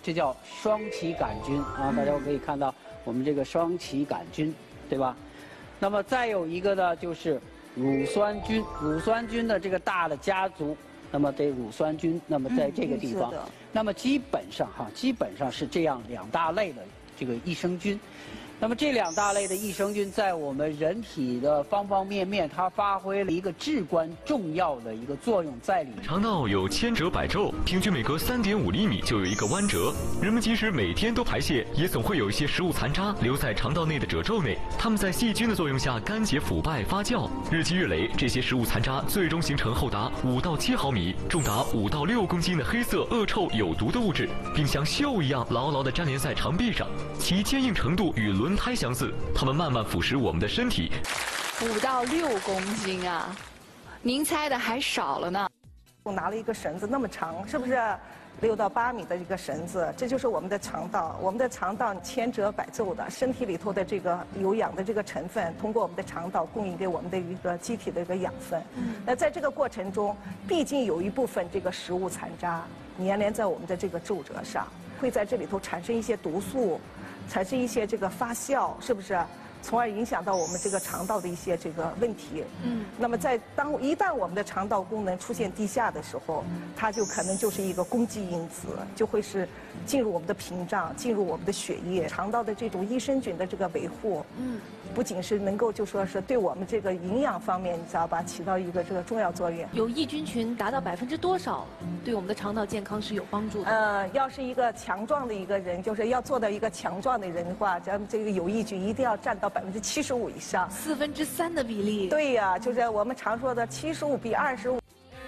这叫双歧杆菌啊，大家可以看到我们这个双歧杆菌，对吧？那么再有一个呢，就是乳酸菌，乳酸菌的这个大的家族，那么这乳酸菌，那么在这个地方，那么基本上是这样2大类的这个益生菌。那么这2大类的益生菌在我们人体的方方面面，它发挥了一个至关重要的一个作用在里面。 肠道有千折百皱，平均每隔3.5厘米就有一个弯折。人们即使每天都排泄，也总会有一些食物残渣留在肠道内的褶皱内。它们在细菌的作用下干结腐败发酵，日积月累，这些食物残渣最终形成厚达5到7毫米、重达5到6公斤的黑色、恶臭、有毒的物质，并像锈一样牢牢地粘连在肠壁上，其坚硬程度与轮胎相似，它们慢慢腐蚀我们的身体。 5到6公斤啊，您猜的还少了呢。 我拿了一个绳子那么长，是不是6到8米的一个绳子？这就是我们的肠道。我们的肠道千折百皱的，身体里头的这个有氧的这个成分，通过我们的肠道供应给我们的一个机体的一个养分。那在这个过程中，毕竟有一部分这个食物残渣粘连在我们的这个皱褶上，会在这里头产生一些毒素。产生一些这个发酵，是不是？从而影响到我们这个肠道的一些这个问题。那么一旦我们的肠道功能出现低下的时候，它就可能就是一个攻击因子，就会是进入我们的屏障，进入我们的血液。肠道的这种益生菌的这个维护，不仅是能够就说是对我们这个营养方面，你知道吧，起到一个这个重要作用。 有益菌群达到多少，对我们的肠道健康是有帮助的？ 要是一个强壮的一个人，就是要做到一个强壮的人的话，咱们这个有益菌一定要占到75%以上 3/4的比例。 对呀，就是我们常说的75比25。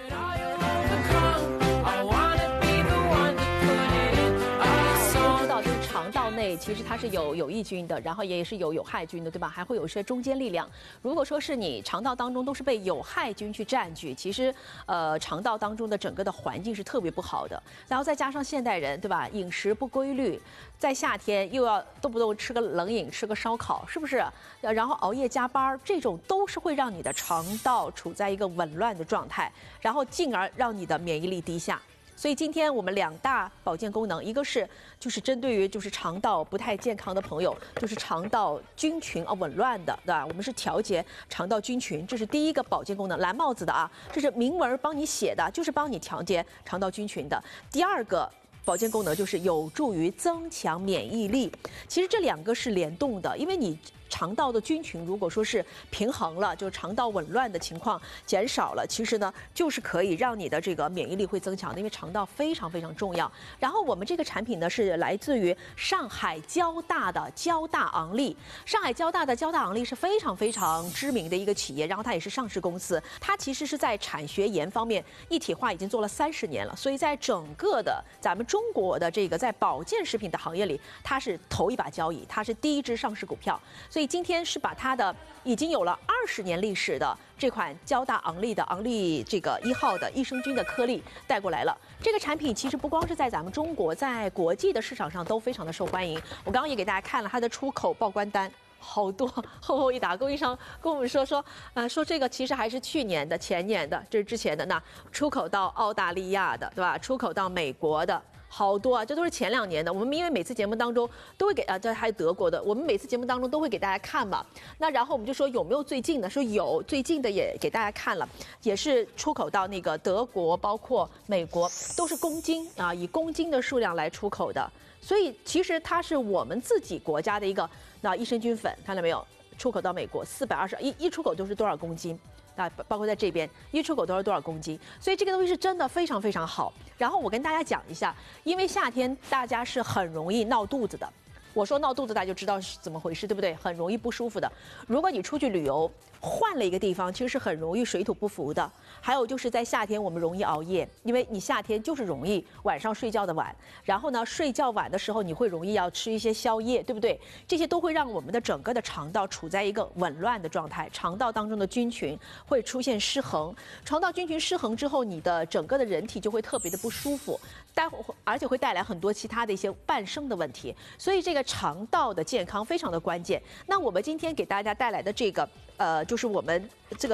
肠道内其实它是有益菌的，然后也是有害菌的，对吧？还会有一些中坚力量。如果说是你肠道当中都是被有害菌去占据，其实肠道当中的整个的环境是特别不好的。然后再加上现代人，对吧？饮食不规律，在夏天又要动不动吃个冷饮、吃个烧烤，是不是？然后熬夜加班，这种都是会让你的肠道处在一个紊乱的状态，然后进而让你的免疫力低下。所以今天我们2大保健功能，一个是就是针对于就是肠道不太健康的朋友，就是肠道菌群紊乱的，对吧？我们是调节肠道菌群，这是第一个保健功能，蓝帽子的啊，这是明文帮你写的，就是帮你调节肠道菌群的。第二个保健功能就是有助于增强免疫力。其实这2个是联动的，因为你肠道的菌群如果说是平衡了，就是肠道紊乱的情况减少了，其实呢就是可以让你的这个免疫力会增强的，因为肠道非常非常重要。然后我们这个产品呢是来自于上海交大的交大昂立，上海交大的交大昂立是非常非常知名的一个企业，然后它也是上市公司，它其实是在产学研方面一体化已经做了30年了，所以在整个的咱们中国的这个在保健食品的行业里，它是头一把交椅，它是第一只上市股票。所以今天是把它的已经有了20年历史的这款交大昂立的昂立这个1号的益生菌的颗粒带过来了。这个产品其实不光是在咱们中国，在国际的市场上都非常的受欢迎。我刚刚也给大家看了它的出口报关单，好多厚厚一沓。供应商跟我们说这个其实还是去年的、前年的，这是之前的呢，出口到澳大利亚的，对吧？出口到美国的。好多啊，这都是前2年的。我们因为每次节目当中都会给这还有德国的，我们每次节目当中都会给大家看嘛。那然后我们就说有没有最近的，说有，最近的也给大家看了，也是出口到那个德国，包括美国，都是公斤啊，以公斤的数量来出口的。所以其实它是我们自己国家的一个益生菌粉，看到没有？出口到美国420，一出口都是多少公斤？啊，包括在这边一出口都是多少公斤，所以这个东西是真的非常非常好。然后我跟大家讲一下，因为夏天大家是很容易闹肚子的。我说闹肚子，大家就知道是怎么回事，对不对？很容易不舒服的。如果你出去旅游，换了一个地方，其实是很容易水土不服的。还有就是在夏天，我们容易熬夜，因为你夏天就是容易晚上睡觉的晚，然后呢，睡觉晚的时候，你会容易要吃一些宵夜，对不对？这些都会让我们的整个的肠道处在一个紊乱的状态，肠道当中的菌群会出现失衡。肠道菌群失衡之后，你的整个的人体就会特别的不舒服，而且会带来很多其他的一些伴生的问题。所以这个肠道的健康非常的关键。那我们今天给大家带来的这个就是我们这个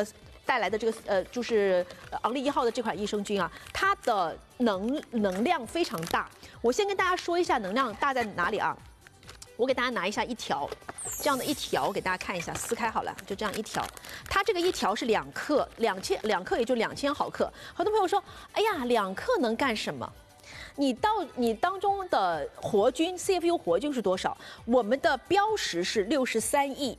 带来的这个就是昂立1号的这款益生菌啊，它的能量非常大。我先跟大家说一下能量大在哪里啊。我给大家拿一下一条，这样的一条给大家看一下，撕开好了，就这样一条。它这个一条是2克，2克也就2000毫克。很多朋友说，哎呀，2克能干什么？你当中的活菌 CFU 活菌是多少？我们的标识是63亿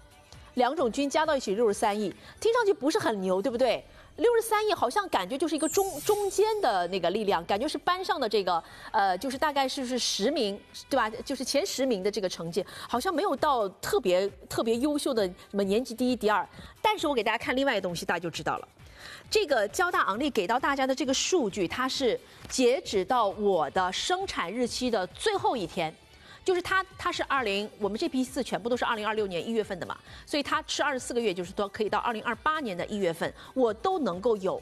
，2种菌加到一起63亿，听上去不是很牛，对不对？63亿好像感觉就是一个中间的那个力量，感觉是班上的这个就是大概是10名，对吧？就是前10名的这个成绩，好像没有到特别优秀的什么年级第1、第2。但是我给大家看另外一个东西，大家就知道了。这个交大昂立给到大家的这个数据，它是截止到我的生产日期的最后一天。就是它是我们这批次全部都是2026年1月份的嘛，所以它吃24个月，就是可以到2028年的1月份，我都能够有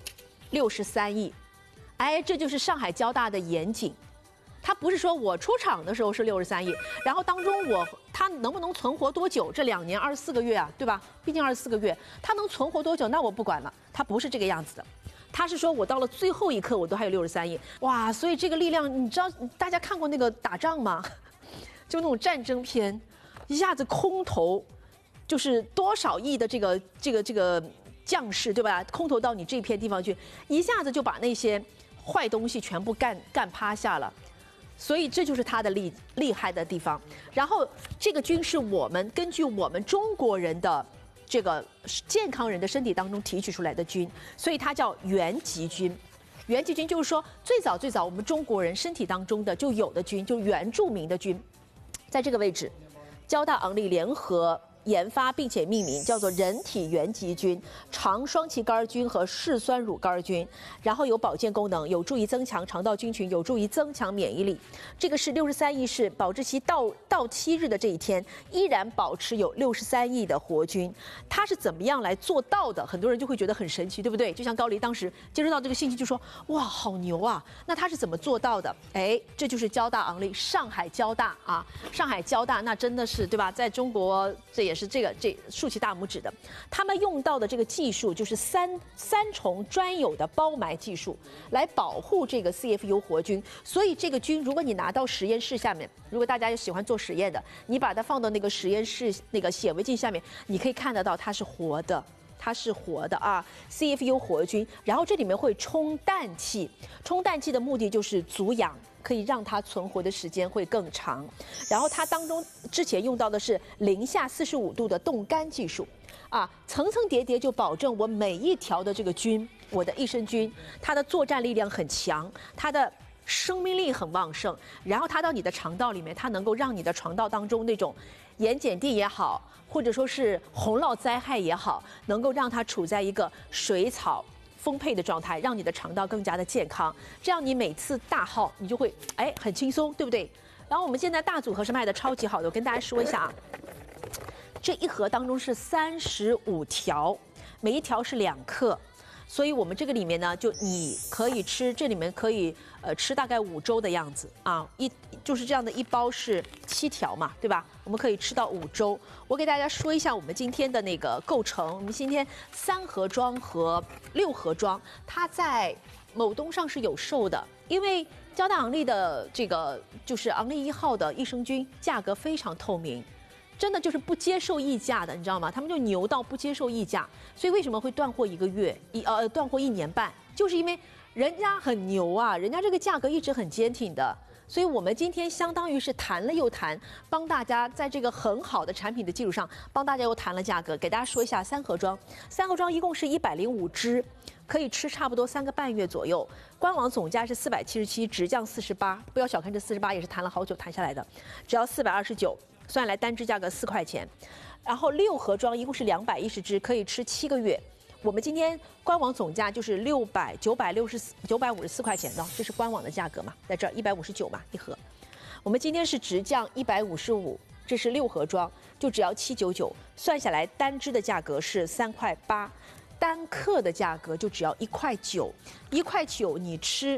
63亿，哎，这就是上海交大的严谨。它不是说我出厂的时候是63亿，然后当中它能不能存活多久？这2年24个月啊，对吧？毕竟24个月，它能存活多久？那我不管了，它不是这个样子的。他是说我到了最后一刻，我都还有63亿，哇！所以这个力量，你知道大家看过那个打仗吗？就那种战争片，一下子空投，就是多少亿的这个将士，对吧？空投到你这片地方去，一下子就把那些坏东西全部干趴下了。所以这就是它的厉害的地方。然后这个菌是我们根据我们中国人的这个健康人的身体当中提取出来的菌，所以它叫原籍菌。原籍菌就是说最早我们中国人身体当中的就有的菌，就原住民的菌。在这个位置，交大昂立联合研发并且命名，叫做人体原籍菌、肠双歧杆菌和嗜酸乳杆菌，然后有保健功能，有助于增强肠道菌群，有助于增强免疫力。这个是63亿，是保质期到期日的这一天，依然保持有63亿的活菌。它是怎么样来做到的？很多人就会觉得很神奇，对不对？就像高黎当时接收到这个信息就说：“哇，好牛啊！”那它是怎么做到的？哎，这就是交大昂立，上海交大啊，上海交大那真的是对吧？在中国这也是这竖起大拇指的。他们用到的这个技术就是三重专有的包埋技术，来保护这个 CFU 活菌。所以这个菌，如果你拿到实验室下面，如果大家喜欢做实验的，你把它放到那个实验室那个显微镜下面，你可以看得到它是活的。它是活的啊 ，CFU 活菌，然后这里面会充氮气，充氮气的目的就是足氧，可以让它存活的时间会更长。然后它当中之前用到的是零下45度的冻干技术，啊，层层叠叠就保证我每一条的这个菌，我的益生菌，它的作战力量很强，它的生命力很旺盛，然后它到你的肠道里面，它能够让你的肠道当中那种盐碱地也好，或者说是洪涝灾害也好，能够让它处在一个水草丰沛的状态，让你的肠道更加的健康。这样你每次大号你就会很轻松，对不对？然后我们现在大组合是卖的超级好的，我跟大家说一下啊，这一盒当中是35条，每一条是2克。所以我们这个里面呢，就你可以吃，这里面可以吃大概5周的样子啊，就是这样的一包是7条嘛，对吧？我们可以吃到5周。我给大家说一下我们今天的那个构成，我们今天3盒装和6盒装，它在某东上是有售的，因为交大昂立的这个就是昂立1号的益生菌价格非常透明。真的就是不接受溢价的，你知道吗？他们就牛到不接受溢价，所以为什么会断货1个月，断货1年半，就是因为人家很牛啊，人家这个价格一直很坚挺的。所以我们今天相当于是谈了又谈，帮大家在这个很好的产品的基础上，帮大家又谈了价格。给大家说一下3盒装，3盒装一共是105支，可以吃差不多3个半月左右。官网总价是477，直降48，不要小看这48，也是谈了好久谈下来的，只要429。算下来单支价格4块钱，然后6盒装一共是210支，可以吃7个月。我们今天官网总价就是954块钱的，这是官网的价格嘛，在这儿159嘛一盒。我们今天是直降155，这是6盒装，就只要799，算下来单支的价格是3块8，单克的价格就只要1块9，1块9你吃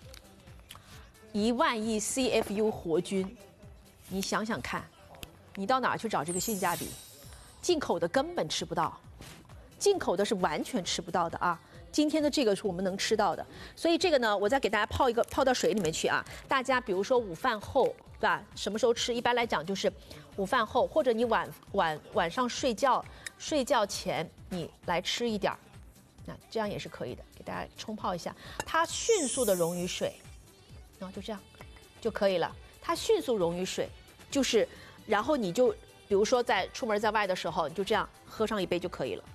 1万亿 CFU 活菌，你想想看。你到哪儿去找这个性价比？进口的根本吃不到， 进口的是完全吃不到的啊。今天的这个是我们能吃到的，所以这个呢，我再给大家泡到水里面去啊。大家比如说午饭后，对吧？什么时候吃？一般来讲就是午饭后，或者你晚上睡觉前你来吃一点儿，那这样也是可以的。给大家冲泡一下，它迅速的溶于水，然后就这样就可以了。它迅速溶于水，就是，然后你就比如说在出门在外的时候，你就这样喝上一杯就可以了。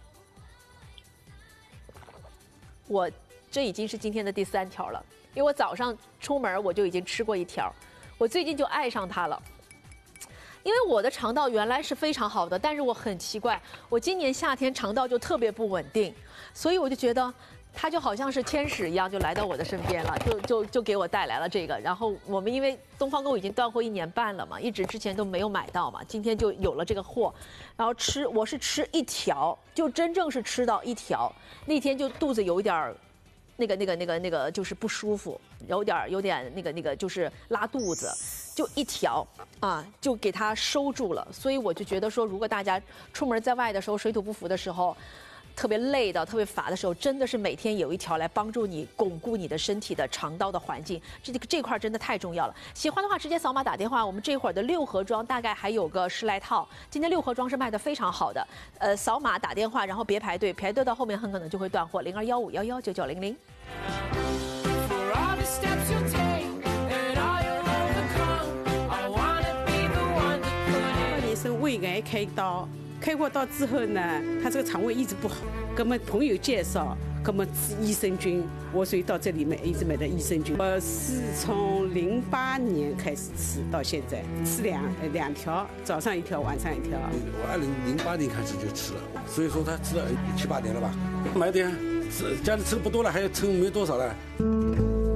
我这已经是今天的第3条了，因为我早上出门我就已经吃过1条，我最近就爱上它了。因为我的肠道原来是非常好的，但是我很奇怪，我今年夏天肠道就特别不稳定，所以我就觉得它就好像是天使一样，就来到我的身边了，就给我带来了这个。然后我们因为东方沟已经断货1年半了嘛，一直之前都没有买到嘛，今天就有了这个货，然后我是吃1条，就真正是吃到1条，那天就肚子有一点儿。那个就是不舒服，有点那个就是拉肚子，就1条啊，就给它收住了。所以我就觉得说，如果大家出门在外的时候水土不服的时候，特别累的、特别乏的时候，真的是每天有1条来帮助你巩固你的身体的肠道的环境，这块真的太重要了。喜欢的话直接扫码打电话，我们这会儿的6盒装大概还有个10来套，今天6盒装是卖的非常好的。扫码打电话，然后别排队，排队到后面很可能就会断货。0215119900。 医生胃癌开刀。开过刀之后呢，他这个肠胃一直不好，跟我们朋友介绍，跟我们吃益生菌，我所以到这里面一直买的益生菌。我是从08年开始吃到现在，吃两条，早上1条，晚上1条。 我2008年开始就吃了，所以说他吃了7、8年了吧。买点，家里吃的不多了，还剩没多少了。